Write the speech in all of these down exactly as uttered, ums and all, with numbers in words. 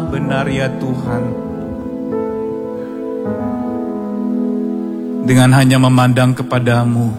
benar ya Tuhan. Dengan hanya memandang kepadamu,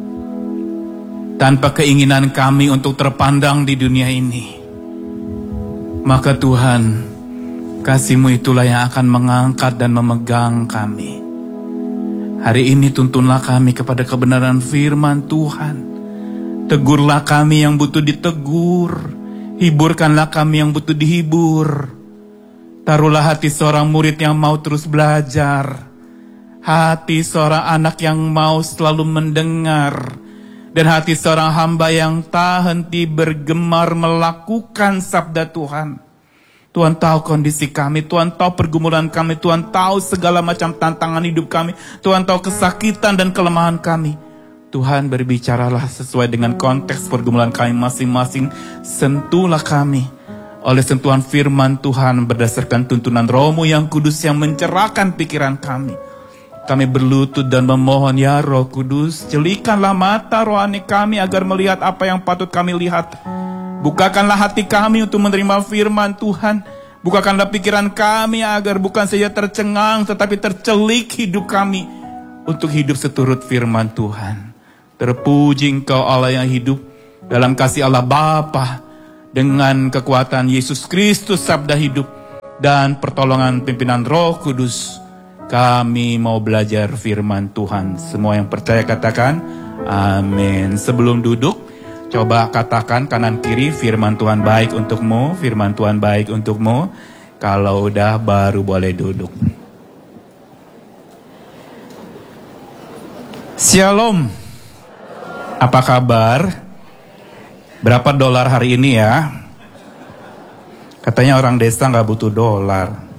tanpa keinginan kami untuk terpandang di dunia ini, maka Tuhan, kasih-Mu itulah yang akan mengangkat dan memegang kami. Hari ini tuntunlah kami kepada kebenaran firman Tuhan. Tegurlah kami yang butuh ditegur. Hiburkanlah kami yang butuh dihibur. Taruhlah hati seorang murid yang mau terus belajar. Hati seorang anak yang mau selalu mendengar. Dan hati seorang hamba yang tak henti bergemar melakukan sabda Tuhan. Tuhan tahu kondisi kami, Tuhan tahu pergumulan kami, Tuhan tahu segala macam tantangan hidup kami, Tuhan tahu kesakitan dan kelemahan kami. Tuhan berbicaralah sesuai dengan konteks pergumulan kami masing-masing. Sentuhlah kami oleh sentuhan firman Tuhan berdasarkan tuntunan Roh-Mu yang kudus yang mencerahkan pikiran kami. Kami berlutut dan memohon, ya Roh Kudus, jelikanlah mata rohani kami agar melihat apa yang patut kami lihat. Bukakanlah hati kami untuk menerima firman Tuhan. Bukakanlah pikiran kami agar bukan saja tercengang tetapi tercelik hidup kami untuk hidup seturut firman Tuhan. Terpuji Engkau Allah yang hidup dalam kasih Allah Bapa, dengan kekuatan Yesus Kristus sabda hidup dan pertolongan pimpinan Roh Kudus. Kami mau belajar firman Tuhan. Semua yang percaya katakan amin. Sebelum duduk, coba katakan kanan kiri, firman Tuhan baik untukmu, firman Tuhan baik untukmu. Kalau udah baru boleh duduk. Shalom. Apa kabar? Berapa dolar hari ini ya? Katanya orang desa gak butuh dolar.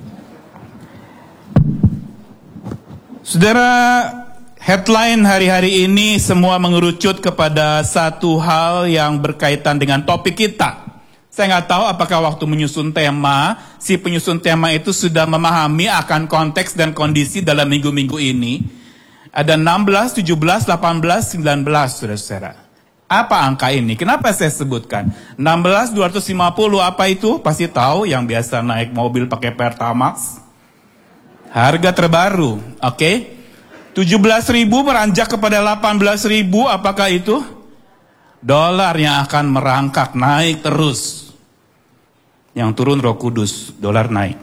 Saudara, headline hari-hari ini semua mengerucut kepada satu hal yang berkaitan dengan topik kita. Saya nggak tahu apakah waktu menyusun tema, si penyusun tema itu sudah memahami akan konteks dan kondisi dalam minggu-minggu ini. Ada enam belas, tujuh belas, delapan belas, sembilan belas, saudara-saudara. Apa angka ini? Kenapa saya sebutkan? enam belas, dua ratus lima puluh, apa itu? Pasti tahu yang biasa naik mobil pakai Pertamax. Harga terbaru, oke? Okay? tujuh belas ribu meranjak kepada delapan belas ribu, apakah itu? Dolar yang akan merangkak, naik terus. Yang turun Roh Kudus, dolar naik.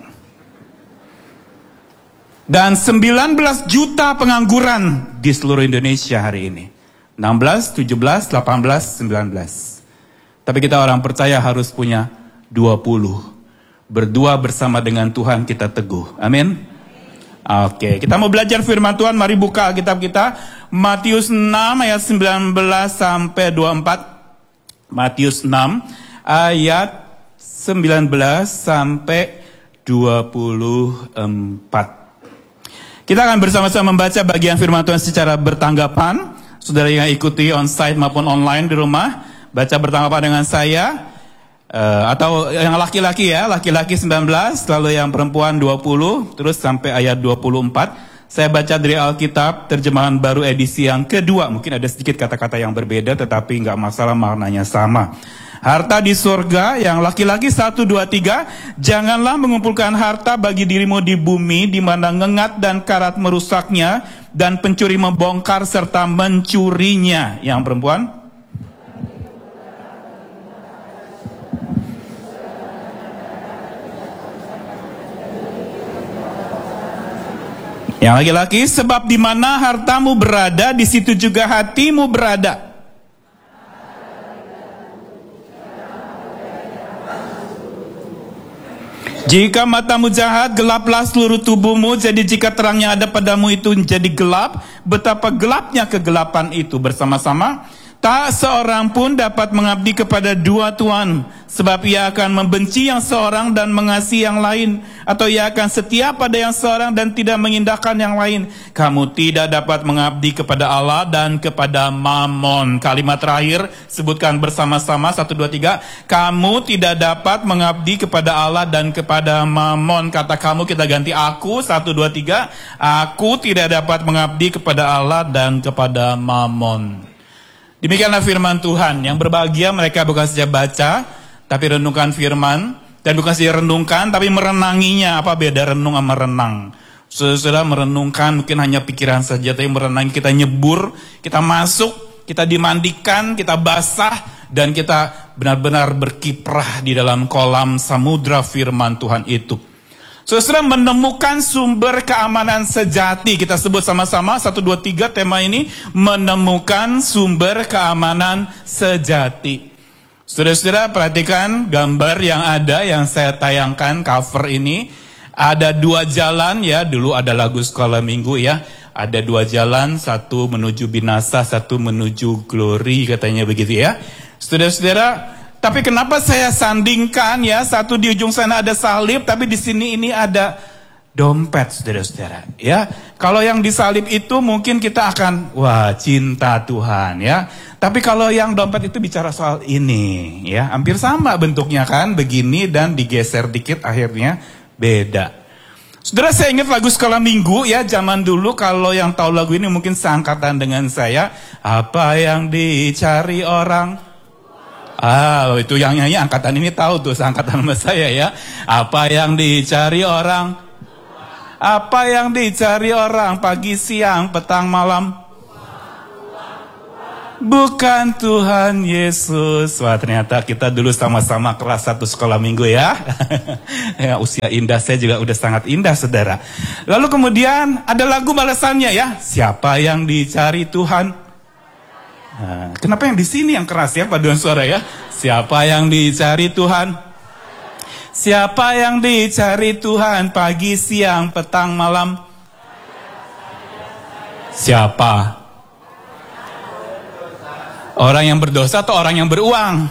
Dan sembilan belas juta pengangguran di seluruh Indonesia hari ini. enam belas, tujuh belas, delapan belas, sembilan belas. Tapi kita orang percaya harus punya dua puluh. Berdua bersama dengan Tuhan kita teguh. Amin. Oke, kita mau belajar firman Tuhan. Mari buka Alkitab kita. Matius enam ayat sembilan belas sampai dua puluh empat. Matius enam ayat sembilan belas sampai dua puluh empat. Kita akan bersama-sama membaca bagian firman Tuhan secara bertanggapan. Saudara yang ikuti on-site maupun online di rumah, baca bertanggapan dengan saya. Uh, atau yang laki-laki ya, laki-laki sembilan belas, lalu yang perempuan dua puluh, terus sampai ayat dua puluh empat. Saya baca dari Alkitab, terjemahan baru edisi yang kedua. Mungkin ada sedikit kata-kata yang berbeda, tetapi nggak masalah, maknanya sama. Harta di surga, yang laki-laki satu, dua, tiga. Janganlah mengumpulkan harta bagi dirimu di bumi, di mana ngengat dan karat merusaknya, dan pencuri membongkar serta mencurinya. Yang perempuan? Yang laki-laki, sebab di mana hartamu berada, di situ juga hatimu berada. Jika matamu jahat, gelaplah seluruh tubuhmu. Jadi jika terangnya ada padamu itu jadi gelap, betapa gelapnya kegelapan itu. Bersama-sama, tak seorang pun dapat mengabdi kepada dua tuan, sebab ia akan membenci yang seorang dan mengasihi yang lain, atau ia akan setia pada yang seorang dan tidak mengindahkan yang lain. Kamu tidak dapat mengabdi kepada Allah dan kepada Mammon. Kalimat terakhir, sebutkan bersama-sama, satu, dua, tiga. Kamu tidak dapat mengabdi kepada Allah dan kepada Mammon. Kata kamu kita ganti aku, satu, dua, tiga. Aku tidak dapat mengabdi kepada Allah dan kepada Mammon. Demikianlah firman Tuhan. Yang berbahagia mereka bukan saja baca, tapi renungkan firman, Dan bukan saja renungkan, tapi merenanginya. Apa beda renung sama renang? Saudara merenungkan mungkin hanya pikiran saja, tapi merenangi kita nyebur, kita masuk, kita dimandikan, kita basah, dan kita benar-benar berkiprah di dalam kolam samudra firman Tuhan itu. Saudara menemukan sumber keamanan sejati. Kita sebut sama-sama, satu, dua, tiga tema ini, menemukan sumber keamanan sejati. Saudara-saudara perhatikan gambar yang ada, yang saya tayangkan cover ini. Ada dua jalan ya, dulu ada lagu sekolah minggu ya. Ada dua jalan, satu menuju binasa, satu menuju glory, katanya begitu ya. Saudara-saudara, tapi kenapa saya sandingkan ya, satu di ujung sana ada salib, tapi di sini ini ada dompet, saudara-saudara. Ya, kalau yang disalib itu mungkin kita akan, wah cinta Tuhan ya. Tapi kalau yang dompet itu bicara soal ini, ya hampir sama bentuknya kan, begini dan digeser dikit akhirnya beda. Saudara, saya ingat lagu sekolah minggu ya, zaman dulu. Kalau yang tahu lagu ini mungkin seangkatan dengan saya. Apa yang dicari orang? Ah, itu yang nyanyi angkatan ini tahu tuh, seangkatan sama saya ya. Apa yang dicari orang? Apa yang dicari orang pagi, siang, petang, malam? Bukan Tuhan Yesus. Wah, ternyata kita dulu sama-sama kelas satu sekolah minggu ya. Ya, usia indah saya juga udah sangat indah, saudara. Lalu kemudian ada lagu balasannya ya. Siapa yang dicari Tuhan? Nah, kenapa yang di sini yang keras ya paduan suara ya? Siapa yang dicari Tuhan? Siapa yang dicari Tuhan pagi, siang, petang, malam? Siapa? Orang yang berdosa atau orang yang beruang?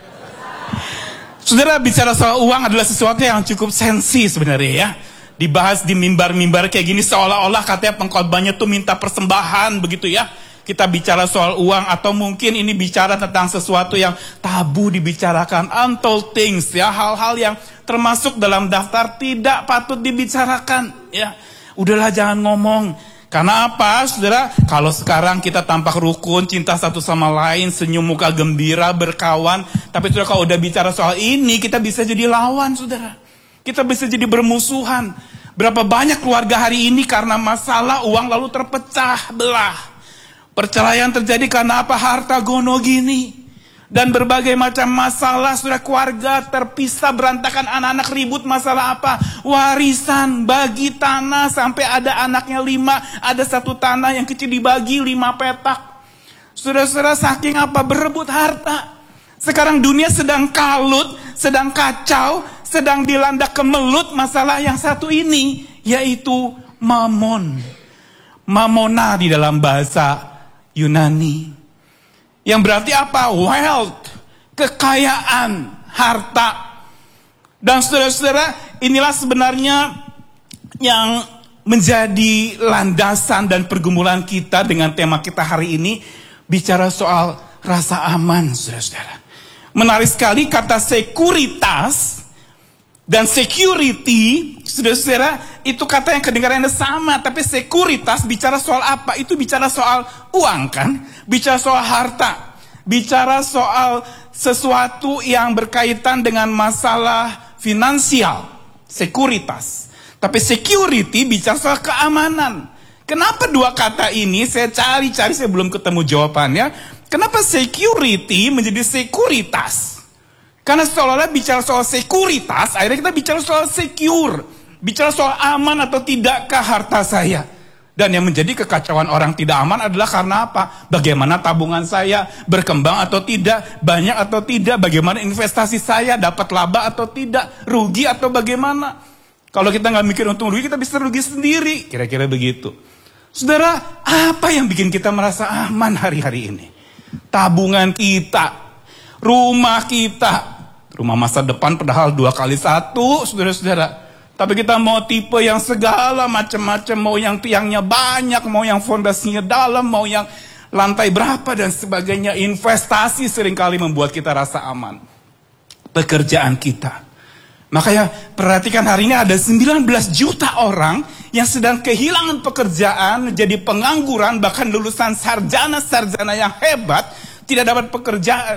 Saudara, bicara soal uang adalah sesuatu yang cukup sensi sebenarnya ya. Dibahas di mimbar-mimbar kayak gini seolah-olah katanya pengkhotbahnya tuh minta persembahan begitu ya. Kita bicara soal uang, atau mungkin ini bicara tentang sesuatu yang tabu dibicarakan, untold things ya, hal-hal yang termasuk dalam daftar tidak patut dibicarakan ya. Udahlah jangan ngomong. Karena apa, saudara? Kalau sekarang kita tampak rukun, cinta satu sama lain, senyum muka gembira, berkawan. Tapi saudara, kalau udah bicara soal ini, kita bisa jadi lawan, saudara. Kita bisa jadi bermusuhan. Berapa banyak keluarga hari ini karena masalah uang lalu terpecah belah. Perceraian terjadi karena apa? Harta gono gini. Dan berbagai macam masalah, saudara, keluarga terpisah, berantakan, anak-anak ribut masalah apa? Warisan, bagi tanah, sampai ada anaknya lima, ada satu tanah yang kecil dibagi lima petak. Saudara-saudara, saking apa? Berebut harta. Sekarang dunia sedang kalut, sedang kacau, sedang dilanda kemelut masalah yang satu ini, yaitu mamon. Mamona di dalam bahasa Yunani. Yang berarti apa? Wealth, kekayaan, harta. Dan saudara-saudara, inilah sebenarnya yang menjadi landasan dan pergumulan kita dengan tema kita hari ini. Bicara soal rasa aman, saudara-saudara. Menarik sekali kata sekuritas dan security, saudara-saudara, itu kata yang kedengarannya sama. Tapi sekuritas bicara soal apa? Itu bicara soal uang kan? Bicara soal harta, bicara soal sesuatu yang berkaitan dengan masalah finansial, sekuritas. Tapi security bicara soal keamanan. Kenapa dua kata ini saya cari-cari, saya belum ketemu jawabannya. Kenapa security menjadi sekuritas? Karena seolah-olah bicara soal sekuritas, akhirnya kita bicara soal secure. Bicara soal aman atau tidakkah harta saya. Dan yang menjadi kekacauan orang tidak aman adalah karena apa? Bagaimana tabungan saya berkembang atau tidak, banyak atau tidak, bagaimana investasi saya dapat laba atau tidak, rugi atau bagaimana. Kalau kita nggak mikir untung rugi, kita bisa rugi sendiri, kira-kira begitu. Saudara, apa yang bikin kita merasa aman hari-hari ini? Tabungan kita, rumah kita, rumah masa depan padahal dua kali satu, saudara-saudara. Tapi kita mau tipe yang segala macam-macam, mau yang tiangnya banyak, mau yang fondasinya dalam, mau yang lantai berapa dan sebagainya. Investasi seringkali membuat kita rasa aman. Pekerjaan kita. Makanya perhatikan hari ini ada sembilan belas juta orang yang sedang kehilangan pekerjaan, jadi pengangguran, bahkan lulusan sarjana-sarjana yang hebat tidak dapat pekerjaan.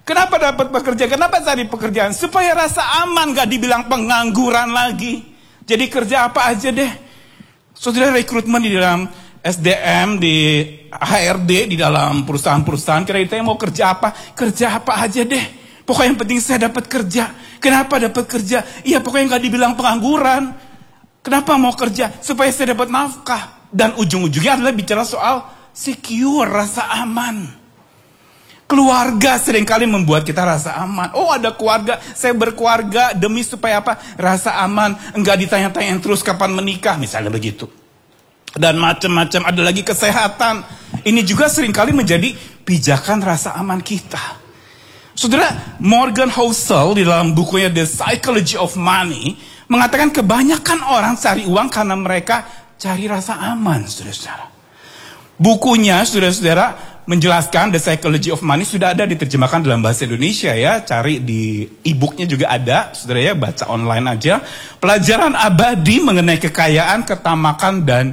Kenapa dapat pekerjaan? Kenapa cari pekerjaan? Supaya rasa aman, gak dibilang pengangguran lagi. Jadi kerja apa aja deh. Saudara, rekrutmen di dalam S D M, di H R D, di dalam perusahaan-perusahaan. Kira kita mau kerja apa? Kerja apa aja deh. Pokoknya yang penting saya dapat kerja. Kenapa dapat kerja? Iya, pokoknya gak dibilang pengangguran. Kenapa mau kerja? Supaya saya dapat nafkah. Dan ujung-ujungnya adalah bicara soal secure, rasa aman. Keluarga seringkali membuat kita rasa aman. Oh, ada keluarga, saya berkeluarga demi supaya apa? Rasa aman, enggak ditanya-tanya terus kapan menikah, misalnya begitu. Dan macam-macam, ada lagi kesehatan. Ini juga seringkali menjadi pijakan rasa aman kita. Saudara, Morgan Housel di dalam bukunya The Psychology of Money mengatakan kebanyakan orang cari uang karena mereka cari rasa aman, saudara-saudara. Bukunya, saudara-saudara, menjelaskan The Psychology of Money sudah ada diterjemahkan dalam bahasa Indonesia ya. Cari di e-booknya juga ada, saudara ya, baca online aja. Pelajaran abadi mengenai kekayaan, ketamakan, dan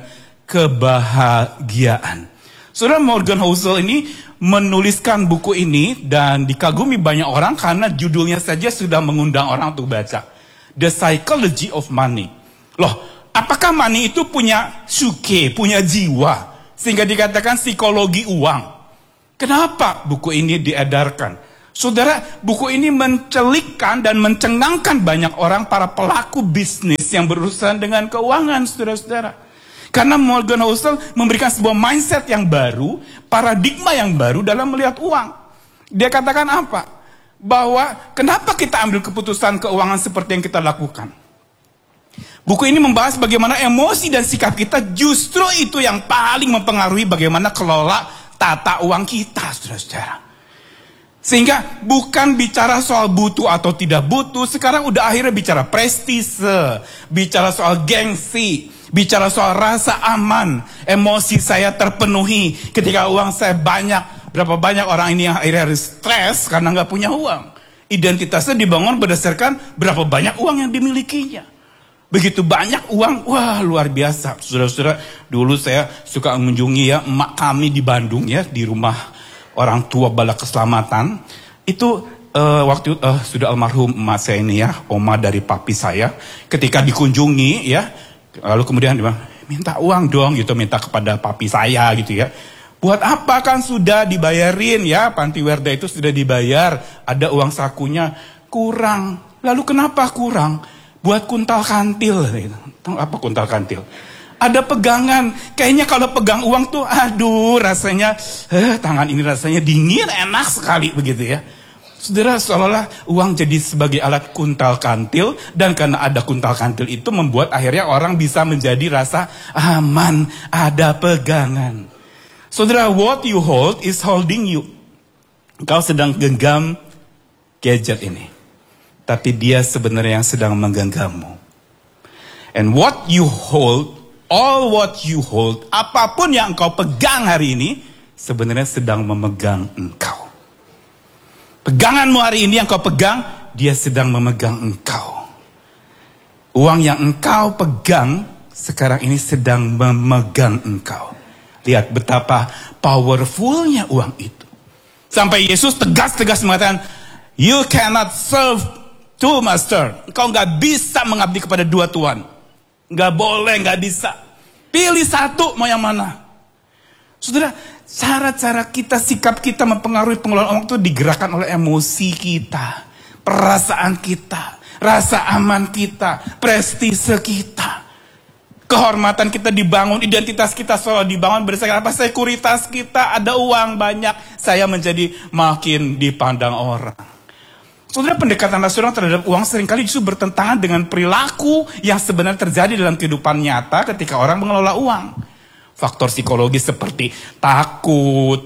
kebahagiaan. Saudara, Morgan Housel ini menuliskan buku ini dan dikagumi banyak orang karena judulnya saja sudah mengundang orang untuk baca. The Psychology of Money. Loh, apakah money itu punya suke, punya jiwa? Sehingga dikatakan psikologi uang. Kenapa buku ini diedarkan? Saudara, buku ini mencelikkan dan mencengangkan banyak orang, para pelaku bisnis yang berurusan dengan keuangan, saudara-saudara. Karena Morgan Housel memberikan sebuah mindset yang baru, paradigma yang baru dalam melihat uang. Dia katakan apa? Bahwa kenapa kita ambil keputusan keuangan seperti yang kita lakukan? Buku ini membahas bagaimana emosi dan sikap kita justru itu yang paling mempengaruhi bagaimana kelola tata uang kita, saudara-saudara. Sehingga bukan bicara soal butuh atau tidak butuh, sekarang udah akhirnya bicara prestise, bicara soal gengsi, bicara soal rasa aman, emosi saya terpenuhi ketika uang saya banyak. Berapa banyak orang ini yang akhirnya harus stres karena nggak punya uang. Identitasnya dibangun berdasarkan berapa banyak uang yang dimilikinya. Begitu banyak uang, wah luar biasa. Saudara-saudara, dulu saya suka mengunjungi ya emak kami di Bandung ya, di rumah orang tua Bala Keselamatan. Itu uh, waktu uh, sudah almarhum emak saya ini ya, oma dari papi saya. Ketika dikunjungi ya, lalu kemudian dia bilang, minta uang dong gitu, minta kepada papi saya gitu ya. Buat apa, kan sudah dibayarin ya, panti werda itu sudah dibayar, ada uang sakunya, kurang. Lalu kenapa kurang? Buat kuntal kantil. Tahu apa kuntal kantil? Ada pegangan. Kayaknya kalau pegang uang tuh, aduh rasanya, eh, tangan ini rasanya dingin, enak sekali begitu ya. Saudara, seolah-olah uang jadi sebagai alat kuntal kantil. Dan karena ada kuntal kantil itu membuat akhirnya orang bisa menjadi rasa aman, ada pegangan. Saudara, what you hold is holding you. Kau sedang genggam gadget ini. Tapi dia sebenarnya yang sedang menggenggammu. And what you hold, all what you hold, apapun yang engkau pegang hari ini, sebenarnya sedang memegang engkau. Peganganmu hari ini yang kau pegang, dia sedang memegang engkau. Uang yang engkau pegang, sekarang ini sedang memegang engkau. Lihat betapa powerfulnya uang itu. Sampai Yesus tegas-tegas mengatakan, you cannot serve two master. Engkau gak bisa mengabdi kepada dua tuan. Gak boleh, gak bisa. Pilih satu, mau yang mana? Saudara, cara-cara kita, sikap kita mempengaruhi pengelolaan uang itu digerakkan oleh emosi kita, perasaan kita, rasa aman kita, prestise kita. Kehormatan kita dibangun, identitas kita selalu dibangun berdasarkan apa? Sekuritas kita, ada uang banyak, saya menjadi makin dipandang orang. Saudara, pendekatan rasional terhadap uang seringkali justru bertentangan dengan perilaku yang sebenarnya terjadi dalam kehidupan nyata ketika orang mengelola uang. Faktor psikologis seperti takut,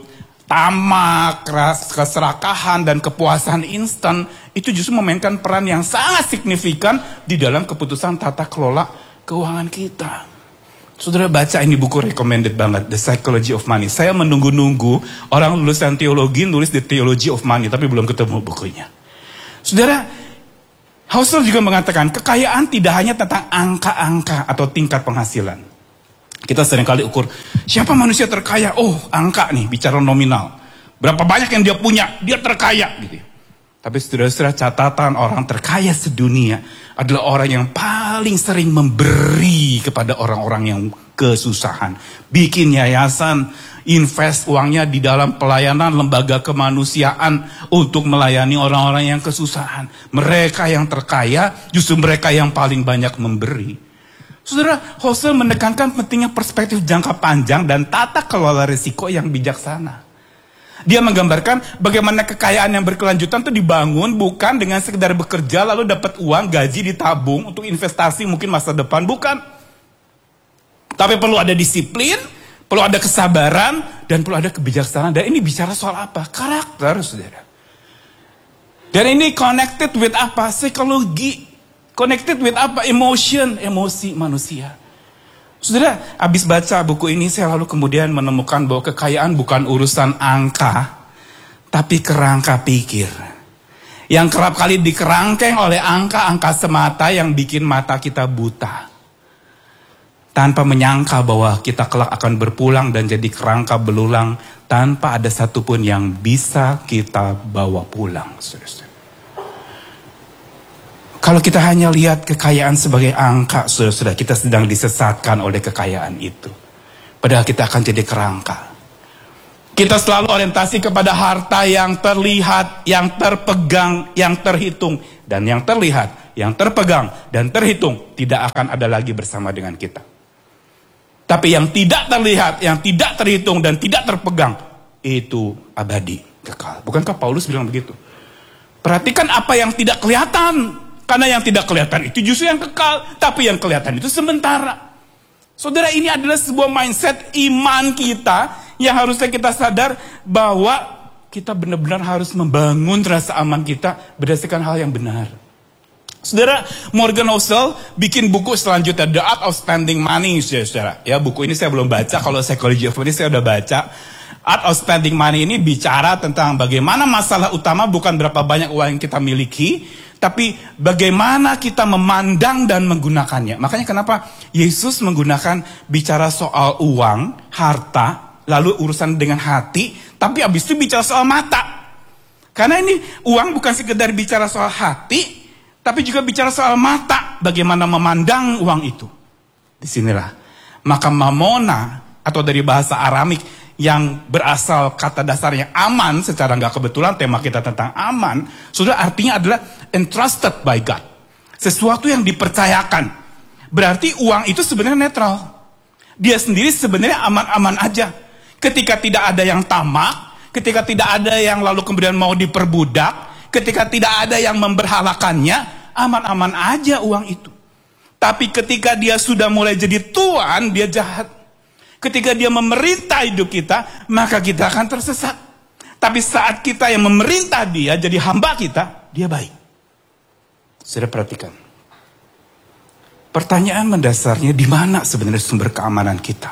tamak, keserakahan, dan kepuasan instan itu justru memainkan peran yang sangat signifikan di dalam keputusan tata kelola keuangan kita. Saudara, baca ini buku recommended banget, The Psychology of Money. Saya menunggu-nunggu orang lulusan teologi nulis The Theology of Money, tapi belum ketemu bukunya. Saudara, Housel juga mengatakan kekayaan tidak hanya tentang angka-angka atau tingkat penghasilan. Kita seringkali ukur, siapa manusia terkaya? Oh, angka nih, bicara nominal. Berapa banyak yang dia punya, dia terkaya gitu. Tapi saudara-saudara, catatan orang terkaya sedunia adalah orang yang paling sering memberi kepada orang-orang yang kesusahan. Bikin yayasan, invest uangnya di dalam pelayanan lembaga kemanusiaan untuk melayani orang-orang yang kesusahan. Mereka yang terkaya justru mereka yang paling banyak memberi. Saudara, Hosea menekankan pentingnya perspektif jangka panjang dan tata kelola risiko yang bijaksana. Dia menggambarkan bagaimana kekayaan yang berkelanjutan itu dibangun bukan dengan sekedar bekerja lalu dapat uang, gaji ditabung untuk investasi mungkin masa depan, bukan. Tapi perlu ada disiplin, perlu ada kesabaran, dan perlu ada kebijaksanaan. Dan ini bicara soal apa? Karakter, saudara. Dan ini connected with apa? Psikologi. Connected with apa? Emotion, emosi manusia. Saudara, habis baca buku ini saya lalu kemudian menemukan bahwa kekayaan bukan urusan angka, tapi kerangka pikir. Yang kerap kali dikerangkeng oleh angka-angka semata yang bikin mata kita buta. Tanpa menyangka bahwa kita kelak akan berpulang dan jadi kerangka belulang tanpa ada satupun yang bisa kita bawa pulang. Saudara-saudara. Kalau kita hanya lihat kekayaan sebagai angka, saudara-saudara, kita sedang disesatkan oleh kekayaan itu. Padahal kita akan jadi kerangka. Kita selalu orientasi kepada harta yang terlihat, yang terpegang, yang terhitung. Dan yang terlihat, yang terpegang, dan terhitung tidak akan ada lagi bersama dengan kita. Tapi yang tidak terlihat, yang tidak terhitung, dan tidak terpegang, itu abadi, kekal. Bukankah Paulus bilang begitu? Perhatikan apa yang tidak kelihatan. Karena yang tidak kelihatan itu justru yang kekal. Tapi yang kelihatan itu sementara. Saudara, ini adalah sebuah mindset iman kita yang harusnya kita sadar bahwa kita benar-benar harus membangun rasa aman kita berdasarkan hal yang benar. Saudara, Morgan Housel bikin buku selanjutnya, The Art of Spending Money, saudara. Ya, buku ini saya belum baca, kalau Psychology of Money saya udah baca. Art of Spending Money ini bicara tentang bagaimana masalah utama bukan berapa banyak uang yang kita miliki, tapi bagaimana kita memandang dan menggunakannya. Makanya kenapa Yesus menggunakan bicara soal uang, harta, lalu urusan dengan hati, tapi habis itu bicara soal mata. Karena ini uang bukan sekedar bicara soal hati, tapi juga bicara soal mata, bagaimana memandang uang itu. Disinilah, maka mamona atau dari bahasa Aramik yang berasal kata dasarnya aman, secara nggak kebetulan tema kita tentang aman, sudah artinya adalah entrusted by God. Sesuatu yang dipercayakan. Berarti uang itu sebenarnya netral. Dia sendiri sebenarnya aman-aman aja. Ketika tidak ada yang tamak, ketika tidak ada yang lalu kemudian mau diperbudak, ketika tidak ada yang memberhalakannya, aman-aman aja uang itu. Tapi ketika dia sudah mulai jadi tuan, dia jahat. Ketika dia memerintah hidup kita, maka kita akan tersesat. Tapi saat kita yang memerintah dia, jadi hamba kita, dia baik. Sudah perhatikan. Pertanyaan mendasarnya, di mana sebenarnya sumber keamanan kita?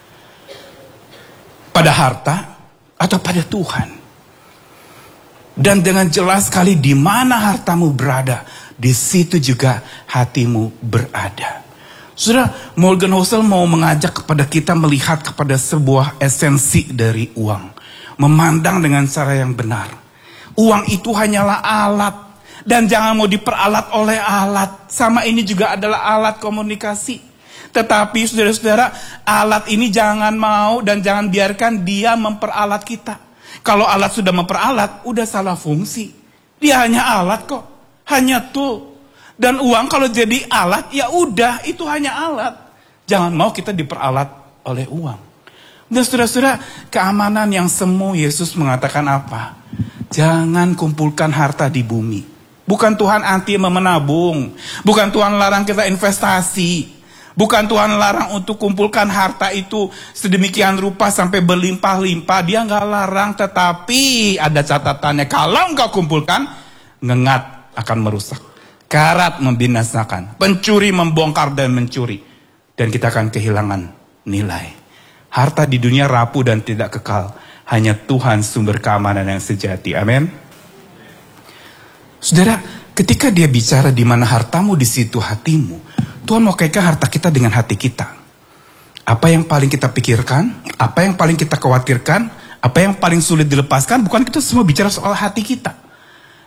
Pada harta atau pada Tuhan? Dan dengan jelas sekali di mana hartamu berada, di situ juga hatimu berada. Saudara, Morgan Housel mau mengajak kepada kita melihat kepada sebuah esensi dari uang. Memandang dengan cara yang benar. Uang itu hanyalah alat. Dan jangan mau diperalat oleh alat. Sama ini juga adalah alat komunikasi. Tetapi saudara-saudara, alat ini jangan mau dan jangan biarkan dia memperalat kita. Kalau alat sudah memperalat, udah salah fungsi. Dia hanya alat kok. Hanya tool. Dan uang kalau jadi alat, ya udah, itu hanya alat. Jangan mau kita diperalat oleh uang. Dan saudara-saudara, keamanan yang semu Yesus mengatakan apa? Jangan kumpulkan harta di bumi. Bukan Tuhan anti menabung. Bukan Tuhan larang kita investasi. Bukan Tuhan larang untuk kumpulkan harta itu sedemikian rupa sampai berlimpah-limpah. Dia nggak larang, tetapi ada catatannya. Kalau engkau kumpulkan, ngengat akan merusak. Karat membinasakan, pencuri membongkar dan mencuri. Dan kita akan kehilangan nilai. Harta di dunia rapuh dan tidak kekal. Hanya Tuhan sumber keamanan yang sejati. Amin. Saudara, ketika dia bicara di mana hartamu di situ hatimu, Tuhan mau kaitkan harta kita dengan hati kita. Apa yang paling kita pikirkan, apa yang paling kita khawatirkan, apa yang paling sulit dilepaskan, bukan kita semua bicara soal hati kita.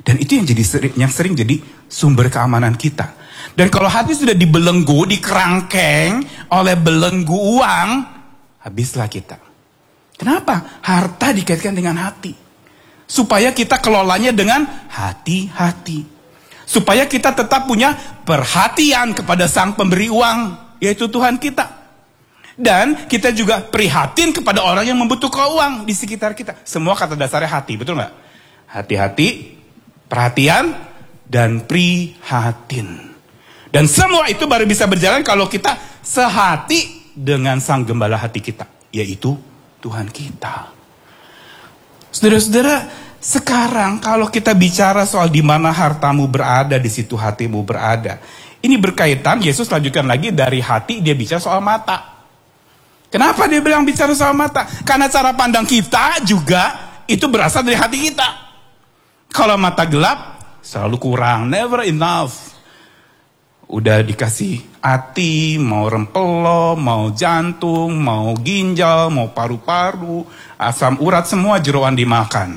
Dan itu yang jadi sering, yang sering jadi sumber keamanan kita. Dan kalau hati sudah dibelenggu, dikerangkeng oleh belenggu uang, habislah kita. Kenapa? Harta dikaitkan dengan hati. Supaya kita kelolanya dengan hati-hati. Supaya kita tetap punya perhatian kepada sang pemberi uang, yaitu Tuhan kita. Dan kita juga prihatin kepada orang yang membutuhkan uang di sekitar kita. Semua kata dasarnya hati, betul nggak? Hati-hati, perhatian, dan prihatin. Dan semua itu baru bisa berjalan kalau kita sehati dengan sang gembala hati kita, yaitu Tuhan kita. Saudara-saudara, sekarang kalau kita bicara soal di mana hartamu berada, di situ hatimu berada. Ini berkaitan, Yesus lanjutkan lagi dari hati, dia bicara soal mata. Kenapa dia bilang bicara soal mata? Karena cara pandang kita juga itu berasal dari hati kita. Kalau mata gelap, selalu kurang, never enough. Udah dikasih hati, mau rempelo, mau jantung, mau ginjal, mau paru-paru, asam urat, semua jeroan dimakan.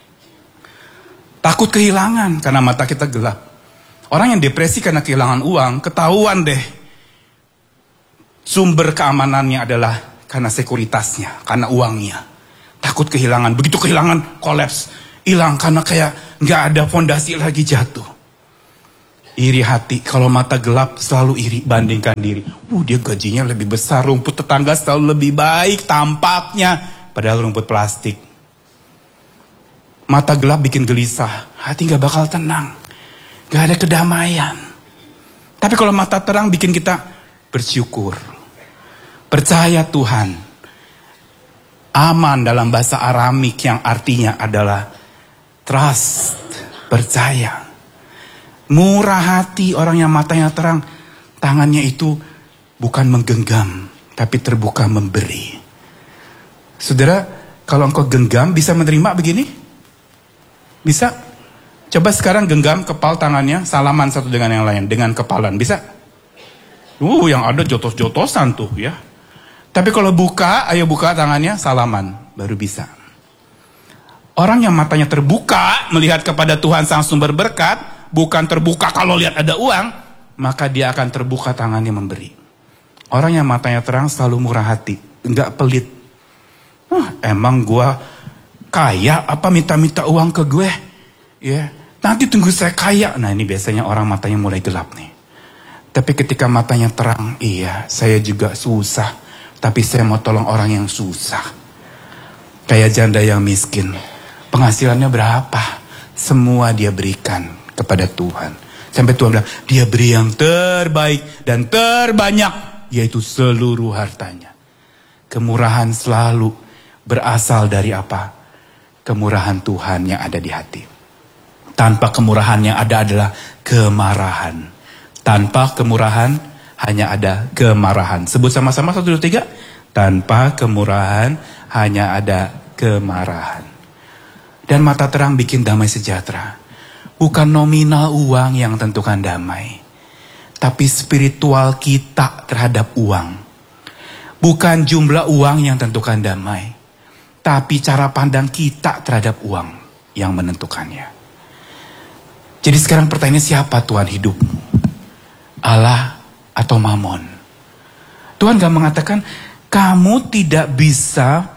Takut kehilangan karena mata kita gelap. Orang yang depresi karena kehilangan uang, ketahuan deh. Sumber keamanannya adalah karena sekuritasnya, karena uangnya. Takut kehilangan, begitu kehilangan, kolaps. Hilang karena kayak gak ada fondasi lagi, jatuh. Iri hati, kalau mata gelap selalu iri, bandingkan diri. Uh, dia gajinya lebih besar, rumput tetangga selalu lebih baik tampaknya. Padahal rumput plastik. Mata gelap bikin gelisah, hati gak bakal tenang. Gak ada kedamaian. Tapi kalau mata terang bikin kita bersyukur. Percaya Tuhan. Aman dalam bahasa Aramik yang artinya adalah trust, percaya. Murah hati, orang yang matanya terang, tangannya itu bukan menggenggam, tapi terbuka memberi. Saudara, kalau engkau genggam, bisa menerima begini? Bisa? Coba sekarang genggam kepal tangannya, salaman satu dengan yang lain, dengan kepalan, bisa? Uh, yang ada jotos-jotosan tuh ya. Tapi kalau buka, ayo buka tangannya, salaman, baru bisa. Orang yang matanya terbuka, melihat kepada Tuhan sang sumber berkat, bukan terbuka kalau lihat ada uang, maka dia akan terbuka tangannya memberi. Orang yang matanya terang selalu murah hati, enggak pelit. Wah, emang gua kaya apa minta-minta uang ke gue? Ya, nanti tunggu saya kaya. Nah, ini biasanya orang matanya mulai gelap nih. Tapi ketika matanya terang, iya, saya juga susah, tapi saya mau tolong orang yang susah. Kayak janda yang miskin. Penghasilannya berapa? Semua dia berikan kepada Tuhan. Sampai Tuhan bilang, dia beri yang terbaik dan terbanyak, yaitu seluruh hartanya. Kemurahan selalu berasal dari apa? Kemurahan Tuhan yang ada di hati. Tanpa kemurahan yang ada adalah kemarahan. Tanpa kemurahan hanya ada kemarahan. Sebut sama-sama satu, dua, tiga. Tanpa kemurahan hanya ada kemarahan. Dan mata terang bikin damai sejahtera. Bukan nominal uang yang tentukan damai, tapi spiritual kita terhadap uang. Bukan jumlah uang yang tentukan damai, tapi cara pandang kita terhadap uang yang menentukannya. Jadi sekarang pertanyaannya, siapa Tuhan hidupmu? Allah atau Mamon? Tuhan gak mengatakan kamu tidak bisa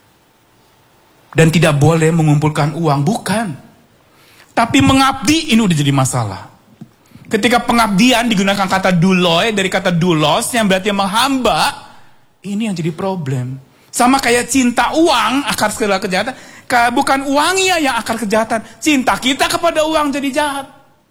dan tidak boleh mengumpulkan uang, bukan. Tapi mengabdi ini udah jadi masalah. Ketika pengabdian digunakan kata duloi dari kata dulos yang berarti menghamba, ini yang jadi problem. Sama kayak cinta uang akar segala kejahatan. Bukan uangnya yang akar kejahatan, cinta kita kepada uang jadi jahat.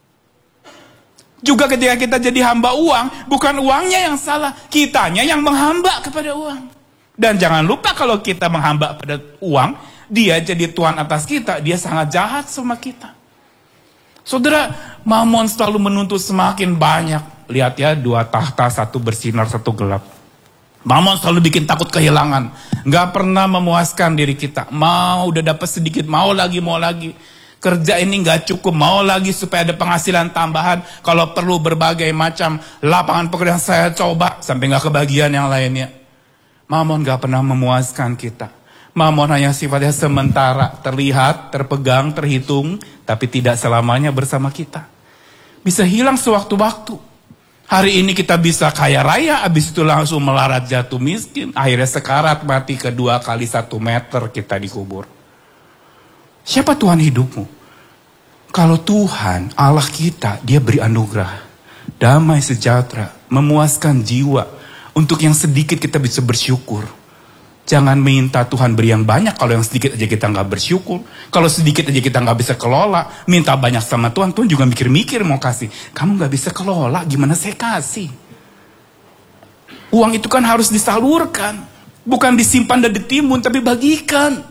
Juga ketika kita jadi hamba uang, bukan uangnya yang salah, kitanya yang menghamba kepada uang. Dan jangan lupa kalau kita menghamba pada uang, dia jadi tuan atas kita, dia sangat jahat sama kita. Saudara, Mamon selalu menuntut semakin banyak. Lihat ya, dua tahta, satu bersinar, satu gelap. Mamon selalu bikin takut kehilangan. Gak pernah memuaskan diri kita. Mau udah dapat sedikit, mau lagi, mau lagi. Kerja ini gak cukup, mau lagi supaya ada penghasilan tambahan. Kalau perlu berbagai macam lapangan pekerjaan saya coba, sampai gak kebagian yang lainnya. Mamon gak pernah memuaskan kita. Mamon hanya sifatnya sementara, terlihat, terpegang, terhitung, tapi tidak selamanya bersama kita. Bisa hilang sewaktu-waktu. Hari ini kita bisa kaya raya, habis itu langsung melarat jatuh miskin. Akhirnya sekarat mati kedua kali satu meter kita dikubur. Siapa Tuhan hidupmu? Kalau Tuhan, Allah kita, Dia beri anugerah, damai sejahtera, memuaskan jiwa. Untuk yang sedikit kita bisa bersyukur. Jangan minta Tuhan beri yang banyak kalau yang sedikit aja kita nggak bersyukur. Kalau sedikit aja kita nggak bisa kelola, minta banyak sama Tuhan. Tuhan juga mikir-mikir mau kasih. Kamu nggak bisa kelola, gimana saya kasih? Uang itu kan harus disalurkan, bukan disimpan dan ditimbun, tapi bagikan.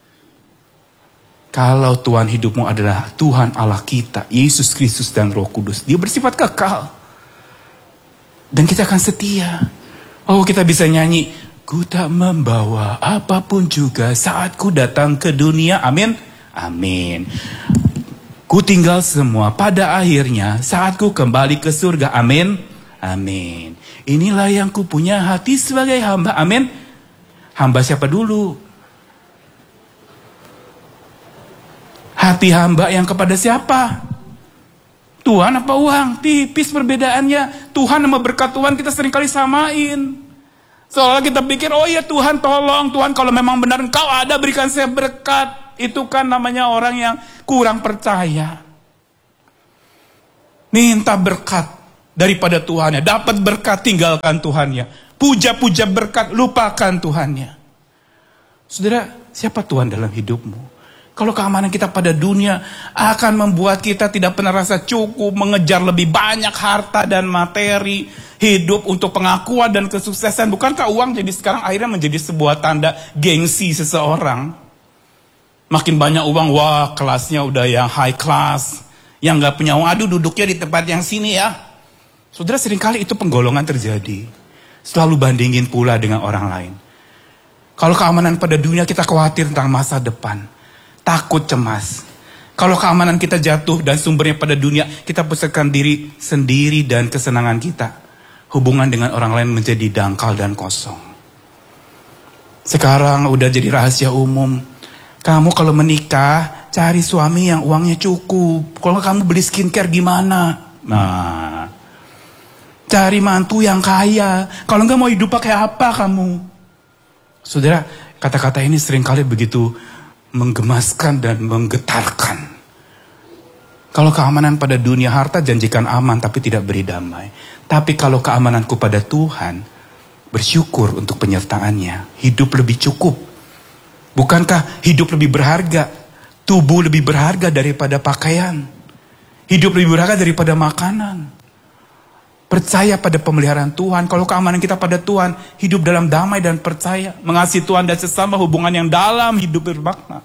Kalau Tuhan hidupmu adalah Tuhan Allah kita, Yesus Kristus dan Roh Kudus, Dia bersifat kekal. Dan kita akan setia. Oh, kita bisa nyanyi, ku tak membawa apapun juga saat ku datang ke dunia. Amin. Amin. Ku tinggal semua pada akhirnya saat ku kembali ke surga. Amin. Amin. Inilah yang ku punya hati sebagai hamba. Amin. Hamba siapa dulu? Hati hamba yang kepada siapa? Tuhan apa uang? Tipis perbedaannya. Tuhan sama berkat Tuhan kita seringkali samain. Soalnya kita pikir, oh ya Tuhan tolong, Tuhan kalau memang benar Engkau ada berikan saya berkat. Itu kan namanya orang yang kurang percaya. Minta berkat daripada Tuhannya. Dapat berkat tinggalkan Tuhannya. Puja-puja berkat lupakan Tuhannya. Saudara, siapa Tuhan dalam hidupmu? Kalau keamanan kita pada dunia akan membuat kita tidak pernah rasa cukup, mengejar lebih banyak harta dan materi, hidup untuk pengakuan dan kesuksesan. Bukankah uang jadi sekarang akhirnya menjadi sebuah tanda gengsi seseorang? Makin banyak uang, wah kelasnya udah yang high class. Yang gak punya uang, aduh duduknya di tempat yang sini ya. Saudara, seringkali itu penggolongan terjadi. Selalu bandingin pula dengan orang lain. Kalau keamanan pada dunia kita khawatir tentang masa depan. Takut, cemas. Kalau keamanan kita jatuh dan sumbernya pada dunia, kita pusatkan diri sendiri dan kesenangan kita. Hubungan dengan orang lain menjadi dangkal dan kosong. Sekarang udah jadi rahasia umum. Kamu kalau menikah, cari suami yang uangnya cukup. Kalau kamu beli skincare gimana? Nah, cari mantu yang kaya. Kalau enggak mau hidup pakai apa kamu? Saudara, kata-kata ini seringkali begitu menggemaskan dan menggetarkan. Kalau keamanan pada dunia, harta janjikan aman tapi tidak beri damai. Tapi kalau keamananku pada Tuhan, bersyukur untuk penyertaannya. Hidup lebih cukup. Bukankah hidup lebih berharga? Tubuh lebih berharga daripada pakaian. Hidup lebih berharga daripada makanan. Percaya pada pemeliharaan Tuhan. Kalau keamanan kita pada Tuhan, hidup dalam damai dan percaya. Mengasihi Tuhan dan sesama, hubungan yang dalam, hidup bermakna.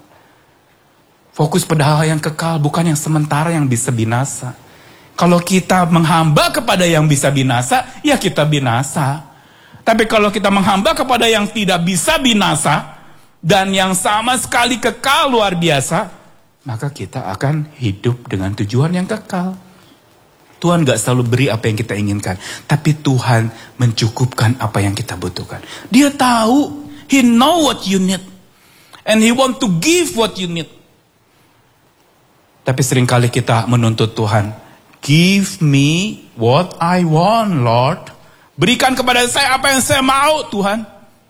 Fokus pada hal yang kekal, bukan yang sementara yang bisa binasa. Kalau kita menghamba kepada yang bisa binasa, ya kita binasa. Tapi kalau kita menghamba kepada yang tidak bisa binasa, dan yang sama sekali kekal luar biasa, maka kita akan hidup dengan tujuan yang kekal. Tuhan gak selalu beri apa yang kita inginkan. Tapi Tuhan mencukupkan apa yang kita butuhkan. Dia tahu. He know what you need. And He want to give what you need. Tapi seringkali kita menuntut Tuhan. Give me what I want, Lord. Berikan kepada saya apa yang saya mau, Tuhan.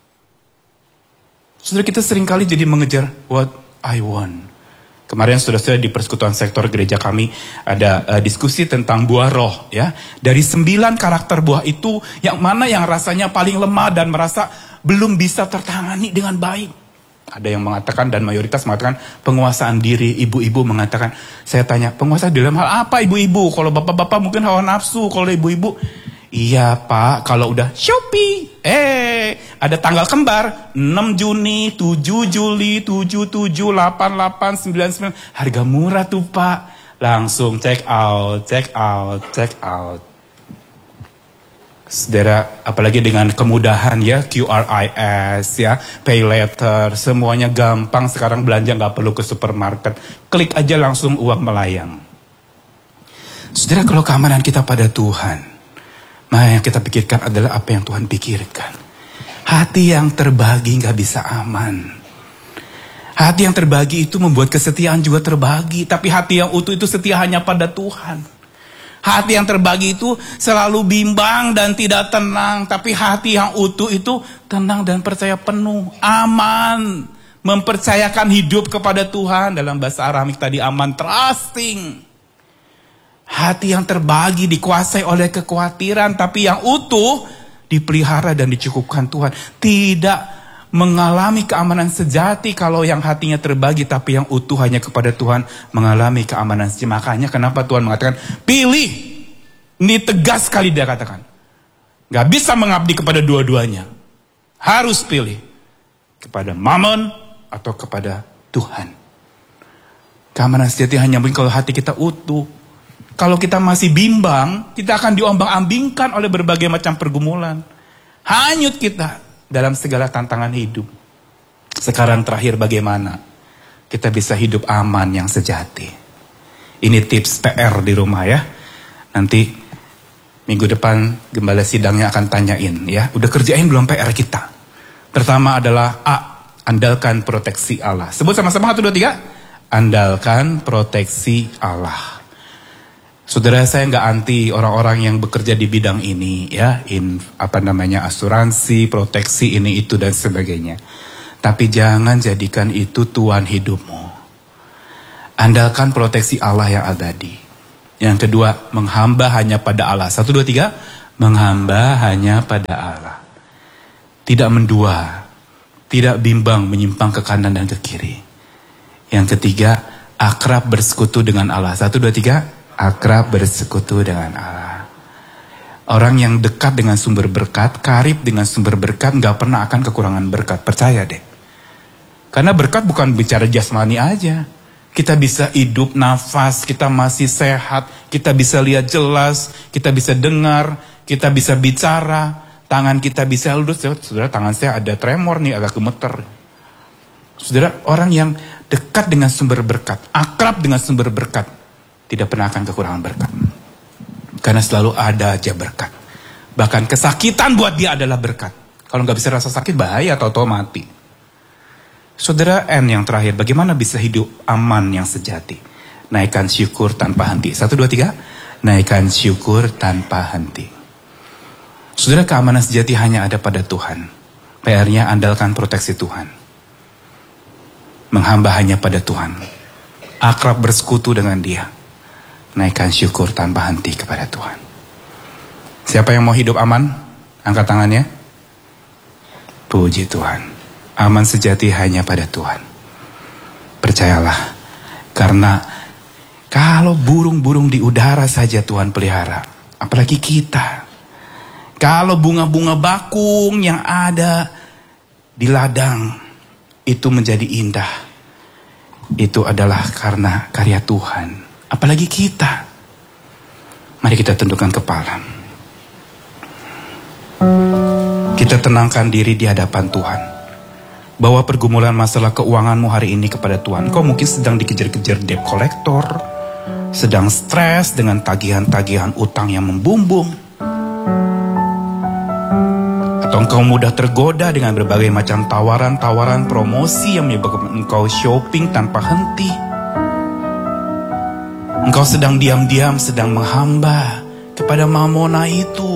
Saudara, kita seringkali jadi mengejar what I want. Kemarin saudara-saudara di persekutuan sektor gereja kami ada uh, diskusi tentang buah roh ya. Dari sembilan karakter buah itu yang mana yang rasanya paling lemah dan merasa belum bisa tertangani dengan baik. Ada yang mengatakan dan mayoritas mengatakan penguasaan diri. Ibu-ibu mengatakan, saya tanya penguasaan dalam hal apa ibu-ibu? Kalau bapak-bapak mungkin hawa nafsu, kalau ibu-ibu iya Pak, kalau udah Shopee, eh ada tanggal kembar, enam Juni, tujuh Juli, tujuh tujuh, delapan delapan, sembilan sembilan, harga murah tuh Pak, langsung check out, check out, check out. Saudara, apalagi dengan kemudahan ya, Q R I S ya, pay later, semuanya gampang sekarang belanja gak perlu ke supermarket, klik aja langsung uang melayang. Saudara, kalau keamanan kita pada Tuhan, nah yang kita pikirkan adalah apa yang Tuhan pikirkan. Hati yang terbagi gak bisa aman. Hati yang terbagi itu membuat kesetiaan juga terbagi. Tapi hati yang utuh itu setia hanya pada Tuhan. Hati yang terbagi itu selalu bimbang dan tidak tenang. Tapi hati yang utuh itu tenang dan percaya penuh. Aman. Mempercayakan hidup kepada Tuhan. Dalam bahasa Aramik tadi aman, trusting. Hati yang terbagi dikuasai oleh kekhawatiran. Tapi yang utuh dipelihara dan dicukupkan Tuhan. Tidak mengalami keamanan sejati kalau yang hatinya terbagi, tapi yang utuh hanya kepada Tuhan mengalami keamanan sejati. Makanya kenapa Tuhan mengatakan pilih. Ini tegas sekali dia katakan. Gak bisa mengabdi kepada dua-duanya. Harus pilih. Kepada Mammon atau kepada Tuhan. Keamanan sejati hanya mungkin kalau hati kita utuh. Kalau kita masih bimbang, kita akan diombang-ambingkan oleh berbagai macam pergumulan. Hanyut kita dalam segala tantangan hidup. Sekarang terakhir bagaimana kita bisa hidup aman yang sejati. Ini tips P R di rumah ya. Nanti minggu depan gembala sidangnya akan tanyain ya. Udah kerjain belum P R kita? Pertama adalah A. Andalkan proteksi Allah. Sebut sama-sama satu, dua, tiga. Andalkan proteksi Allah. Saudara, saya nggak anti orang-orang yang bekerja di bidang ini ya, in apa namanya asuransi, proteksi ini itu dan sebagainya. Tapi jangan jadikan itu tuan hidupmu. Andalkan proteksi Allah yang abadi. Yang kedua, menghamba hanya pada Allah. Satu, dua, tiga. Menghamba hanya pada Allah. Tidak mendua, tidak bimbang menyimpang ke kanan dan ke kiri. Yang ketiga, akrab bersekutu dengan Allah. Satu, dua, tiga. Akrab bersekutu dengan Allah. Orang yang dekat dengan sumber berkat, karib dengan sumber berkat, gak pernah akan kekurangan berkat. Percaya deh. Karena berkat bukan bicara jasmani aja. Kita bisa hidup, nafas, kita masih sehat, kita bisa lihat jelas, kita bisa dengar, kita bisa bicara, tangan kita bisa lurus. Saudara, tangan saya ada tremor nih, agak gemeter. Saudara, orang yang dekat dengan sumber berkat, akrab dengan sumber berkat, tidak pernah akan kekurangan berkat. Karena selalu ada aja berkat. Bahkan kesakitan buat dia adalah berkat. Kalau nggak bisa rasa sakit bahaya, atau mati. Saudara, N yang terakhir, bagaimana bisa hidup aman yang sejati? Naikkan syukur tanpa henti. Satu, dua, tiga. Naikkan syukur tanpa henti. Saudara, keamanan sejati hanya ada pada Tuhan. P R-nya andalkan proteksi Tuhan. Menghamba hanya pada Tuhan. Akrab bersekutu dengan Dia. Naikkan syukur tanpa henti kepada Tuhan. Siapa yang mau hidup aman? Angkat tangannya. Puji Tuhan. Aman sejati hanya pada Tuhan. Percayalah. Karena kalau burung-burung di udara saja Tuhan pelihara. Apalagi kita. Kalau bunga-bunga bakung yang ada di ladang itu menjadi indah. Itu adalah karena karya Tuhan. Apalagi kita. Mari kita tundukkan kepala. Kita tenangkan diri di hadapan Tuhan. Bawa pergumulan masalah keuanganmu hari ini kepada Tuhan. Kau mungkin sedang dikejar-kejar debt collector. Sedang stres dengan tagihan-tagihan utang yang membumbung. Atau engkau mudah tergoda dengan berbagai macam tawaran-tawaran promosi yang menyebabkan engkau shopping tanpa henti. Engkau sedang diam-diam, sedang menghamba kepada mamona itu.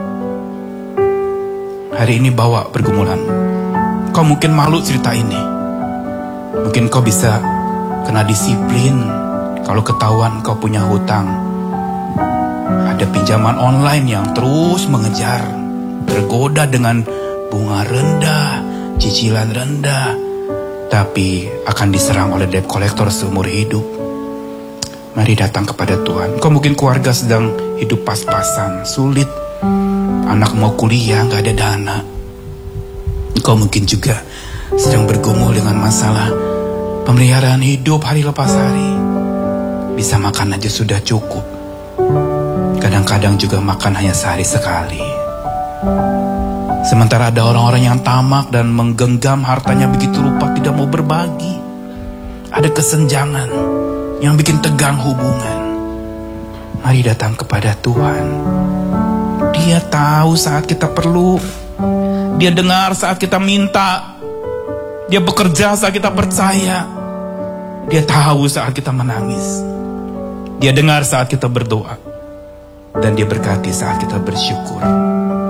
Hari ini bawa pergumulan. Kau mungkin malu cerita ini. Mungkin kau bisa kena disiplin kalau ketahuan kau punya hutang. Ada pinjaman online yang terus mengejar. Tergoda dengan bunga rendah, cicilan rendah. Tapi akan diserang oleh debt collector seumur hidup. Mari datang kepada Tuhan. Kau mungkin keluarga sedang hidup pas-pasan, sulit. Anak mau kuliah, gak ada dana. Kau mungkin juga sedang bergumul dengan masalah pemeliharaan hidup hari lepas hari. Bisa makan aja sudah cukup. Kadang-kadang juga makan hanya sehari sekali. Sementara ada orang-orang yang tamak dan menggenggam hartanya begitu rupa, tidak mau berbagi. Ada kesenjangan yang bikin tegang hubungan. Mari datang kepada Tuhan. Dia tahu saat kita perlu. Dia dengar saat kita minta. Dia bekerja saat kita percaya. Dia tahu saat kita menangis. Dia dengar saat kita berdoa. Dan dia berkati saat kita bersyukur.